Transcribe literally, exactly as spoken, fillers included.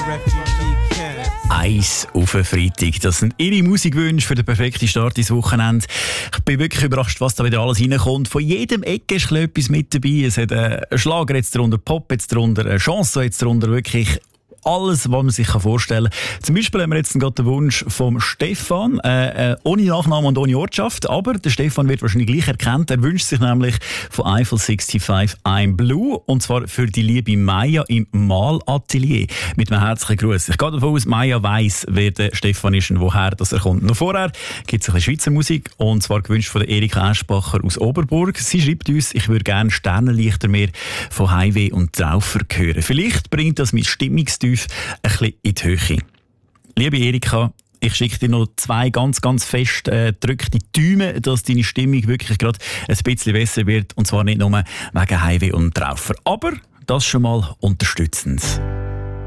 Eis auf einen Freitag. Das sind Ihre Musikwünsche für den perfekten Start ins Wochenende. Ich bin wirklich überrascht, was da wieder alles reinkommt. Von jedem Ecke ist etwas mit dabei. Es hat einen Schlager jetzt drunter, Pop jetzt drunter, eine Chanson jetzt drunter. Wirklich alles, was man sich vorstellen kann. Zum Beispiel haben wir jetzt gerade den Wunsch vom Stefan, äh, äh, ohne Nachnamen und ohne Ortschaft, aber der Stefan wird wahrscheinlich gleich erkannt. Er wünscht sich nämlich von Eiffel fünfundsechzig I'm Blue, und zwar für die liebe Maya im Malatelier. Mit einem herzlichen Gruß. Ich gehe davon aus, Maya weiss, wer der Stefan ist und woher das er kommt. Noch vorher gibt es ein bisschen Schweizer Musik, und zwar gewünscht von der Erika Eschbacher aus Oberburg. Sie schreibt uns, ich würde gerne Sternenlichter mehr von Highway und Traufer hören. Vielleicht bringt das mein Stimmungstief ein bisschen in die Höhe. Liebe Erika, ich schicke dir noch zwei ganz, ganz fest äh, gedrückte Däume, dass deine Stimmung wirklich gerade ein bisschen besser wird. Und zwar nicht nur wegen Highway und Traufer. Aber das schon mal unterstützend.